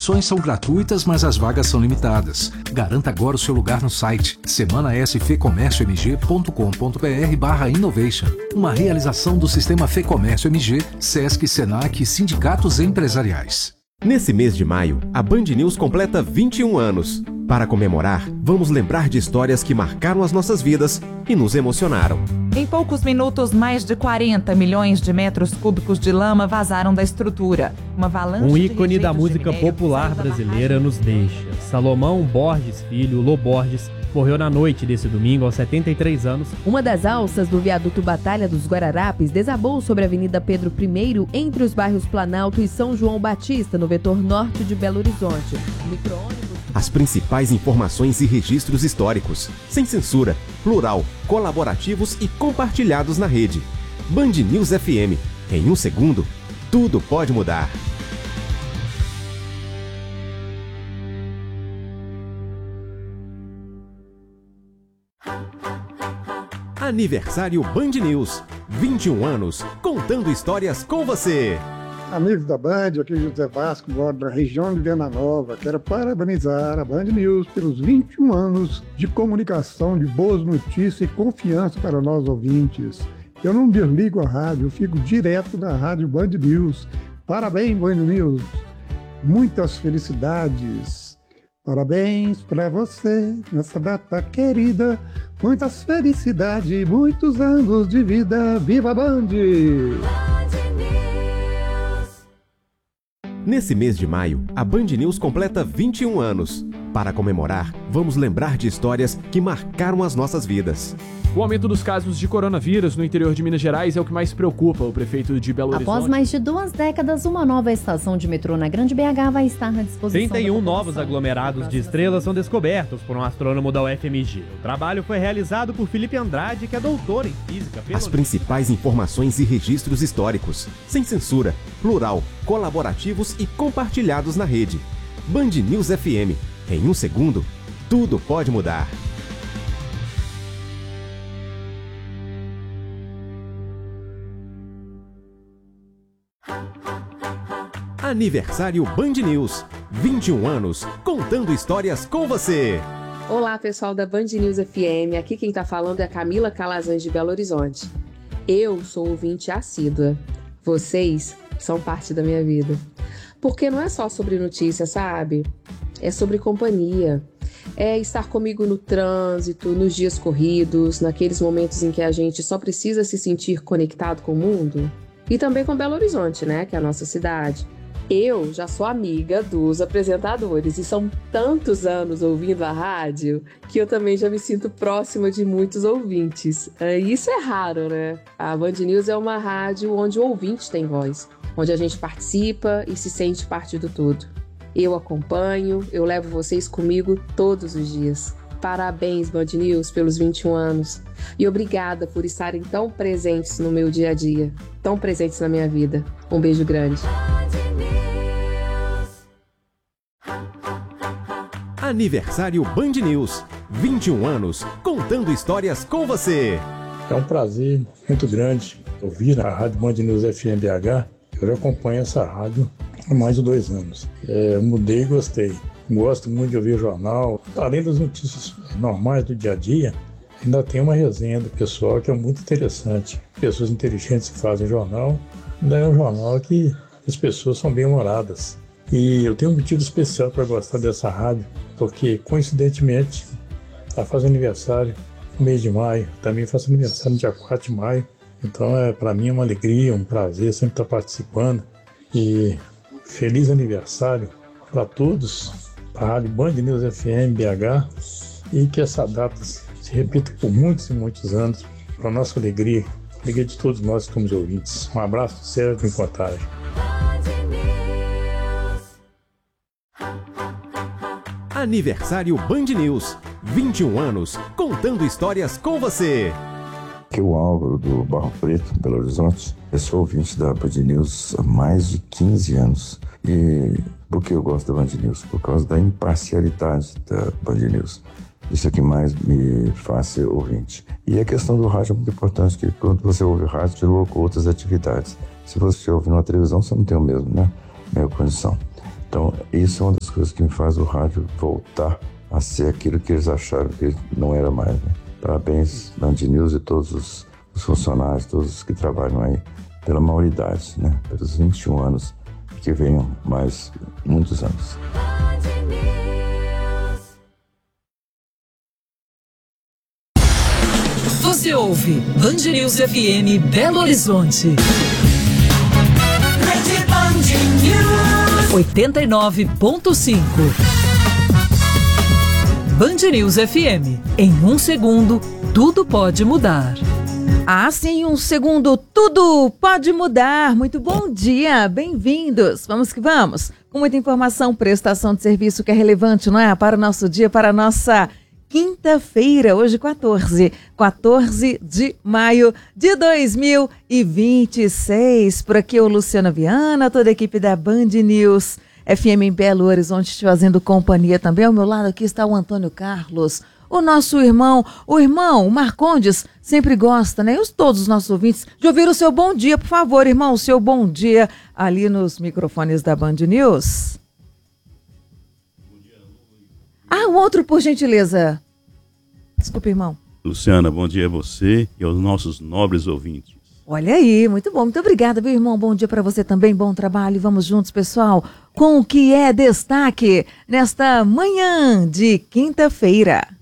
inscrições são gratuitas, mas as vagas são limitadas. Garanta agora o seu lugar no site semanasfecomérciomg.com.br/innovation. Uma realização do Sistema Fê Comércio MG, Sesc, Senac e sindicatos empresariais. Nesse mês de maio, a Band News completa 21 anos. Para comemorar, vamos lembrar de histórias que marcaram as nossas vidas e nos emocionaram. Em poucos minutos, mais de 40 milhões de metros cúbicos de lama vazaram da estrutura. Uma avalanche um ícone da música popular brasileira nos deixa. Salomão Borges Filho, Lô Borges, morreu na noite desse domingo aos 73 anos. Uma das alças do viaduto Batalha dos Guararapes desabou sobre a Avenida Pedro I, entre os bairros Planalto e São João Batista, no vetor norte de Belo Horizonte. As principais informações e registros históricos, sem censura, plural, colaborativos e compartilhados na rede. Band News FM. Em um segundo, tudo pode mudar. Aniversário Band News. 21 anos, contando histórias com você. Amigos da Band, aqui é José Vasco, moro na região de Viana Nova. Quero parabenizar a Band News pelos 21 anos de comunicação, de boas notícias e confiança para nós ouvintes. Eu não desligo a rádio, eu fico direto na rádio Band News. Parabéns, Band News. Muitas felicidades. Parabéns para você nessa data querida. Muitas felicidades, muitos anos de vida. Viva a Band! Nesse mês de maio, a Band News completa 21 anos. Para comemorar, vamos lembrar de histórias que marcaram as nossas vidas. O aumento dos casos de coronavírus no interior de Minas Gerais é o que mais preocupa o prefeito de Belo Horizonte. Após mais de 2 décadas, uma nova estação de metrô na Grande BH vai estar à disposição 31 novos aglomerados de estrelas são descobertos por um astrônomo da UFMG. O trabalho foi realizado por Felipe Andrade, que é doutor em física. As principais informações e registros históricos, sem censura, plural, colaborativos e compartilhados na rede. Band News FM. Em um segundo, tudo pode mudar. Aniversário Band News. 21 anos, contando histórias com você. Olá, pessoal da Band News FM. Aqui quem tá falando é a Camila Calazans de Belo Horizonte. Eu sou ouvinte assídua. Vocês são parte da minha vida. Porque não é só sobre notícias, sabe? É sobre companhia. É estar comigo no trânsito, nos dias corridos, naqueles momentos em que a gente só precisa se sentir conectado com o mundo. E também com Belo Horizonte, né? Que é a nossa cidade. Eu já sou amiga dos apresentadores e são tantos anos ouvindo a rádio que eu também já me sinto próxima de muitos ouvintes. E isso é raro, né? A Band News é uma rádio onde o ouvinte tem voz, onde a gente participa e se sente parte do todo. Eu acompanho, eu levo vocês comigo todos os dias. Parabéns, Band News, pelos 21 anos. E obrigada por estarem tão presentes no meu dia a dia, tão presentes na minha vida. Um beijo grande. Aniversário Band News. 21 anos, contando histórias com você. É um prazer muito grande ouvir a Rádio Band News FM BH. Eu já acompanho essa rádio há mais de 2 anos. Mudei e gostei. Gosto muito de ouvir o jornal. Além das notícias normais do dia a dia, ainda tem uma resenha do pessoal que é muito interessante. Pessoas inteligentes que fazem jornal. Ainda é um jornal que as pessoas são bem-humoradas. E eu tenho um motivo especial para gostar dessa rádio, porque, coincidentemente, ela faz aniversário no mês de maio. Também faço aniversário no dia 4 de maio. Então, para mim é uma alegria, um prazer sempre estar participando. E feliz aniversário para todos, para a Rádio Band News FM BH, e que essa data se repita por muitos e muitos anos, para a nossa alegria, alegria de todos nós que somos ouvintes. Um abraço, Sérgio em Contagem. Aniversário Band News. 21 anos, contando histórias com você. Aqui é o Álvaro do Barro Preto, Belo Horizonte. Eu sou ouvinte da Band News há mais de 15 anos. E por que eu gosto da Band News? Por causa da imparcialidade da Band News. Isso é que mais me faz ser ouvinte. E a questão do rádio é muito importante, que quando você ouve rádio, desloca outras atividades. Se você ouve numa televisão, você não tem o mesmo, né? Mesma condição. Então, isso é uma das coisas que me faz o rádio voltar a ser aquilo que eles acharam que não era mais, né? Parabéns, Band News e todos os funcionários, todos os que trabalham aí, pela maioridade, né? Pelos 21 anos, que venham mais muitos anos. Você ouve Band News FM Belo Horizonte. 89.5. Band News FM. Em um segundo, tudo pode mudar. Ah, sim, um segundo, tudo pode mudar. Muito bom dia, bem-vindos. Vamos que vamos. Com muita informação, prestação de serviço que é relevante, não é? Para o nosso dia, para a nossa quinta-feira, hoje 14 de maio de 2026. Por aqui o Luciana Viana, toda a equipe da Band News FM em Belo Horizonte te fazendo companhia também. Ao meu lado aqui está o Antônio Carlos, o nosso irmão, o Marcondes, sempre gosta, né? E todos os nossos ouvintes de ouvir o seu bom dia, por favor, irmão, o seu bom dia ali nos microfones da Band News. Ah, o outro, por gentileza. Desculpa, irmão. Luciana, bom dia a você e aos nossos nobres ouvintes. Olha aí, muito bom, muito obrigada, meu irmão. Bom dia para você também, bom trabalho. Vamos juntos, pessoal, com o que é destaque nesta manhã de quinta-feira.